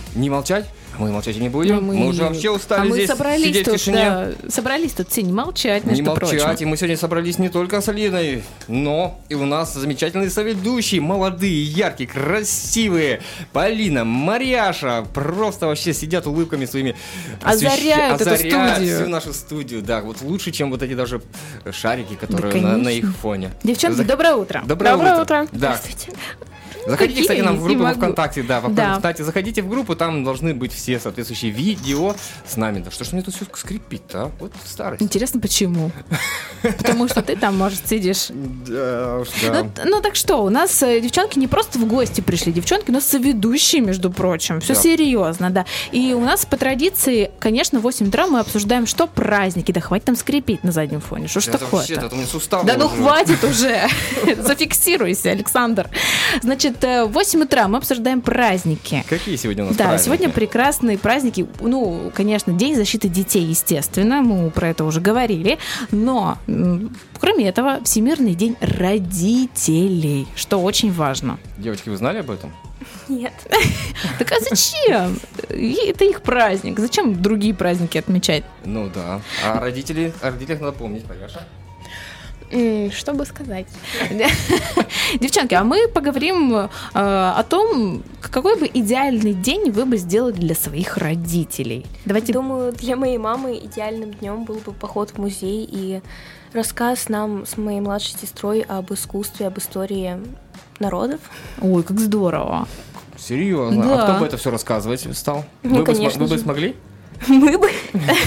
Не молчать? Мы молчать и не будем. Мы уже вообще устали здесь сидеть в тишине. Да, собрались тут все не молчать, между прочим. Не молчать. И мы сегодня собрались не только с Алиной, но и у нас замечательные соведущие, молодые, яркие, красивые. Полина, Марьяша. Просто вообще сидят улыбками своими. Озаряют эту студию. Всю нашу студию. Да, вот лучше, чем вот эти даже шарики, которые на их фоне. Девчонки, доброе утро. Доброе утро. Да. Здравствуйте. Заходите, кстати, нам в группу во ВКонтакте, кстати, заходите в группу, там должны быть все соответствующие видео с нами. Да что ж мне тут все скрипит-то, а? Вот старость. Интересно, почему? Потому что ты там, может, сидишь. Да уж, да. Ну так что, у нас девчонки не просто в гости пришли, девчонки у нас соведущие, между прочим. Все серьезно, да. И у нас по традиции, конечно, в 8 утра мы обсуждаем, что праздники. Да хватит там скрипеть на заднем фоне. Что ж такое-то? Это у меня суставы. Да ну хватит уже. Зафиксируйся, Александр. Значит, в 8 утра мы обсуждаем праздники. Какие сегодня у нас праздники? Да, сегодня прекрасные праздники. Ну, конечно, День защиты детей, естественно. Мы про это уже говорили. Но, кроме этого, Всемирный день родителей, что очень важно. Девочки, вы знали об этом? Нет. Так а зачем? Это их праздник. Зачем другие праздники отмечать? Ну да. А о родителях надо помнить, Марьяша. Что бы сказать? Девчонки, а мы поговорим о том, какой бы идеальный день вы бы сделали для своих родителей. Давайте. Думаю, для моей мамы идеальным днем был бы поход в музей и рассказ нам с моей младшей сестрой об искусстве, об истории народов. Ой, как здорово. Серьезно? Да. А кто бы это все рассказывать стал? Ну, Вы бы смогли? Мы бы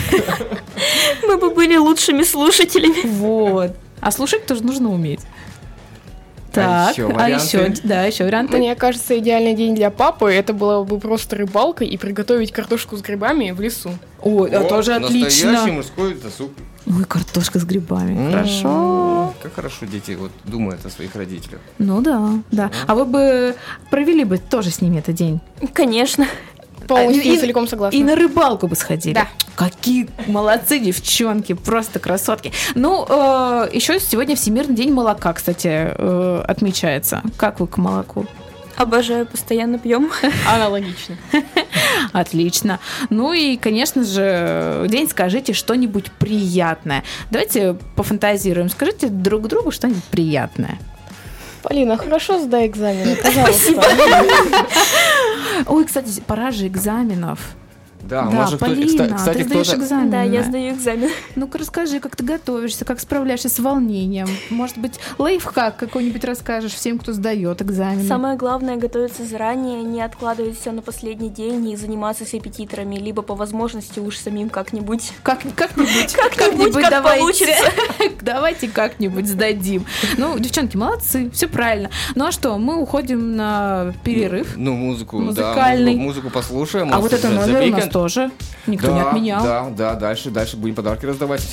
были лучшими слушателями. Вот. А слушать тоже нужно уметь. А Так, еще варианты? еще варианты. Мне кажется, идеальный день для папы это была бы просто рыбалка и приготовить картошку с грибами в лесу. Ой, это тоже Настоящий отлично. мужской досуг. Ой, картошка с грибами. Хорошо. Как хорошо дети вот думают о своих родителях. Ну да. А вы бы провели бы тоже с ними этот день? Конечно. Полностью целиком согласна. И на рыбалку бы сходили. Да. Какие молодцы девчонки, просто красотки. Ну, еще сегодня Всемирный день молока, кстати, отмечается. Как вы к молоку? Обожаю, постоянно пьем. Аналогично. Отлично. Ну и, конечно же, день «Скажите что-нибудь приятное». Давайте пофантазируем. Скажите друг другу что-нибудь приятное. Полина, хорошо сдай экзамены, пожалуйста. Ой, кстати, пора же экзаменов. Да, Да, может, Полина, кстати, ты сдаешь кто-то... экзамен. Да, я сдаю экзамен. Ну-ка расскажи, как ты готовишься, как справляешься с волнением. Может быть, лайфхак какой-нибудь расскажешь всем, кто сдает экзамен. Самое главное — готовиться заранее, не откладывать все на последний день и заниматься с репетиторами, либо по возможности уж самим как-нибудь. Как-нибудь Как давайте. получится. Давайте как-нибудь сдадим. Ну, девчонки, молодцы, все правильно. Ну а что, мы уходим на перерыв. Ну, музыку, Музыкальный. да, музыку послушаем. А вот это номер у нас The Weeknd. тоже никто не отменял. Да, дальше будем подарки раздавать.